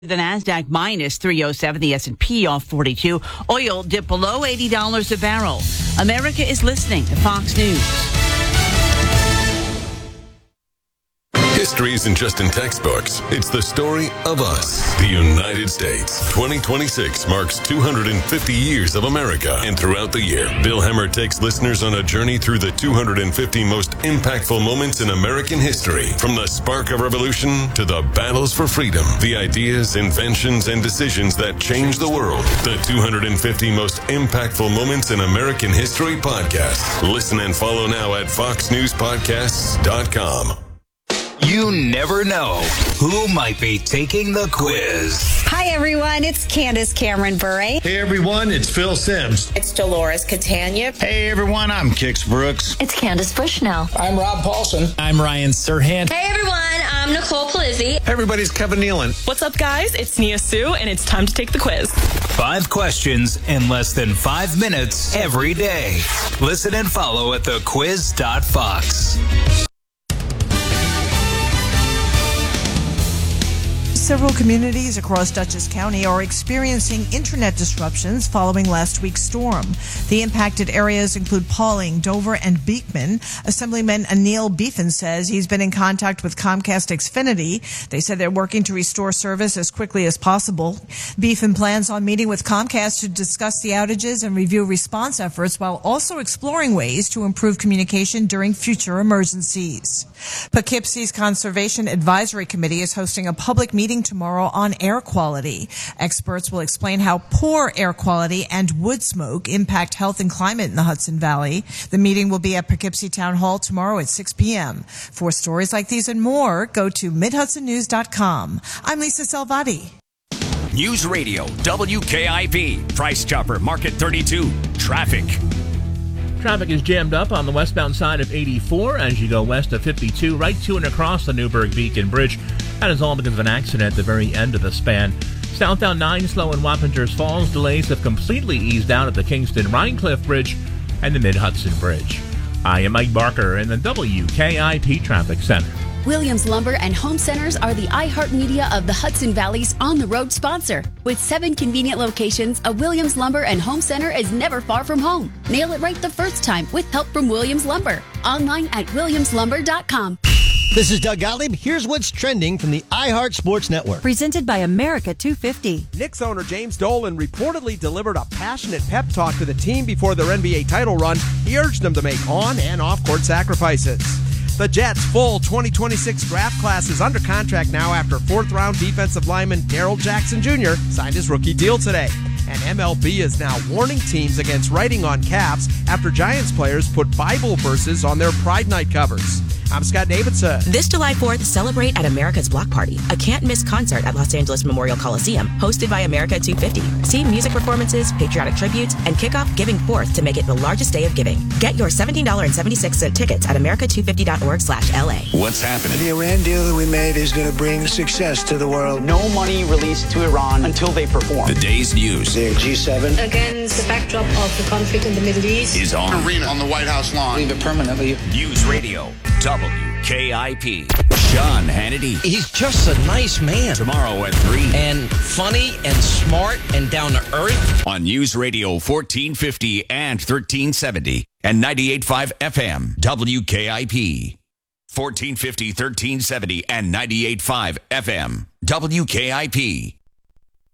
The NASDAQ minus 307, the S&P off 42. Oil dipped below $80 a barrel. America is listening to Fox News. History isn't just in textbooks. It's the story of us, the United States. 2026 marks 250 years of America. And throughout the year, Bill Hemmer takes listeners on a journey through the 250 most impactful moments in American history. From the spark of revolution to the battles for freedom, the ideas, inventions, and decisions that changed the world. The 250 most impactful moments in American history podcast. Listen and follow now at foxnewspodcasts.com. You never know who might be taking the quiz. Hi, everyone. It's Candace Cameron Bure. Hey, everyone. It's Phil Sims. It's Dolores Catania. Hey, everyone. I'm Kix Brooks. It's Candace Bushnell. I'm Rob Paulson. I'm Ryan Serhant. Hey, everyone. I'm Nicole Palizzi. Hey, everybody's Kevin Nealon. What's up, guys? It's Nia Sue, and it's time to take the quiz. 5 questions in less than 5 minutes every day. Listen and follow at thequiz.fox. Several communities across Dutchess County are experiencing internet disruptions following last week's storm. The impacted areas include Pauling, Dover, and Beekman. Assemblyman Anil Beefin says he's been in contact with Comcast Xfinity. They said they're working to restore service as quickly as possible. Beefin plans on meeting with Comcast to discuss the outages and review response efforts while also exploring ways to improve communication during future emergencies. Poughkeepsie's Conservation Advisory Committee is hosting a public meeting tomorrow on air quality. Experts will explain how poor air quality and wood smoke impact health and climate in the Hudson Valley. The meeting will be at Poughkeepsie Town Hall tomorrow at 6 p.m. For stories like these and more, go to MidHudsonNews.com. I'm Lisa Salvati. News Radio, WKIP, Price Chopper, Market 32, traffic. Traffic is jammed up on the westbound side of 84 as you go west of 52, right to and across the Newburgh-Beacon Bridge. That is all because of an accident at the very end of the span. Southbound 9 slow in Wappingers Falls. Delays have completely eased out at the Kingston-Rhinecliff Bridge and the Mid-Hudson Bridge. I am Mike Barker in the WKIP Traffic Center. Williams Lumber and Home Centers are the iHeartMedia of the Hudson Valley's on-the-road sponsor. With 7 convenient locations, a Williams Lumber and Home Center is never far from home. Nail it right the first time with help from Williams Lumber. Online at williamslumber.com. This is Doug Gottlieb. Here's what's trending from the iHeart Sports Network. Presented by America 250. Knicks owner James Dolan reportedly delivered a passionate pep talk to the team before their NBA title run. He urged them to make on- and off-court sacrifices. The Jets' full 2026 draft class is under contract now after 4th-round defensive lineman Darrell Jackson Jr. signed his rookie deal today. And MLB is now warning teams against writing on caps after Giants players put Bible verses on their Pride Night covers. I'm Scott Davidson. This July 4th, celebrate at America's Block Party, a can't-miss concert at Los Angeles Memorial Coliseum, hosted by America 250. See music performances, patriotic tributes, and kick off Giving 4th to make it the largest day of giving. Get your $17.76 tickets at america250.org/LA. What's happening? The Iran deal that we made is going to bring success to the world. No money released to Iran until they perform. The day's news. The G7. Against the backdrop of the conflict in the Middle East. Is on. Arena on the White House lawn. Leave it permanently. News Radio, WKIP. Sean Hannity. He's just a nice man. Tomorrow at 3. And funny and smart and down to earth. On News Radio 1450 and 1370 and 98.5 FM, WKIP. 1450, 1370 and 98.5 FM, WKIP.